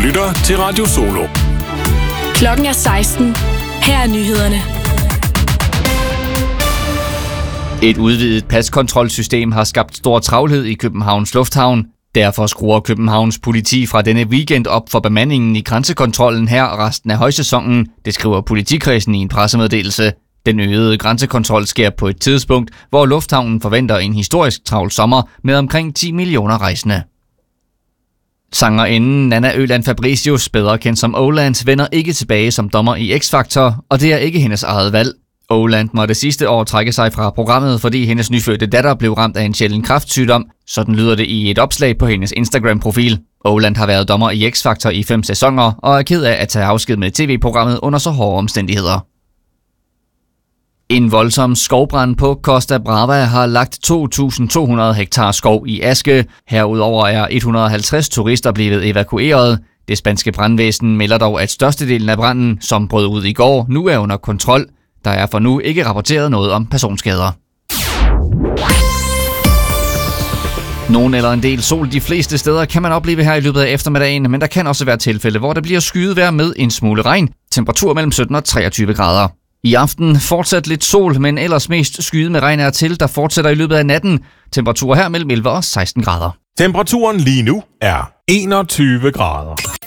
lytter til Radio Solo. Klokken er 16. Her er nyhederne. Et udvidet paskontrolsystem har skabt stor travlhed i Københavns Lufthavn. Derfor skruer Københavns politi fra denne weekend op for bemandingen i grænsekontrollen her resten af højsæsonen, det skriver politikredsen i en pressemeddelelse. Den øgede grænsekontrol sker på et tidspunkt, hvor lufthavnen forventer en historisk travl sommer med omkring 10 millioner rejsende. Sangerinden Nanna Øland Fabricius, bedre kendt som Åland, vender ikke tilbage som dommer i X-Factor, og det er ikke hendes eget valg. Åland måtte sidste år trække sig fra programmet, fordi hendes nyfødte datter blev ramt af en sjælden kræftsygdom. Sådan lyder det i et opslag på hendes Instagram-profil. Åland har været dommer i X-Factor i 5 sæsoner, og er ked af at tage afsked med tv-programmet under så hårde omstændigheder. En voldsom skovbrand på Costa Brava har lagt 2.200 hektar skov i aske. Herudover er 150 turister blevet evakueret. Det spanske brandvæsen melder dog, at størstedelen af branden, som brød ud i går, nu er under kontrol. Der er for nu ikke rapporteret noget om personskader. Nogen eller en del sol de fleste steder kan man opleve her i løbet af eftermiddagen, men der kan også være tilfælde, hvor der bliver skydevejr med en smule regn. Temperatur mellem 17 og 23 grader. I aften fortsat lidt sol, men ellers mest skyde med regn er til, der fortsætter i løbet af natten. Temperatur her mellem 11 og 16 grader. Temperaturen lige nu er 21 grader.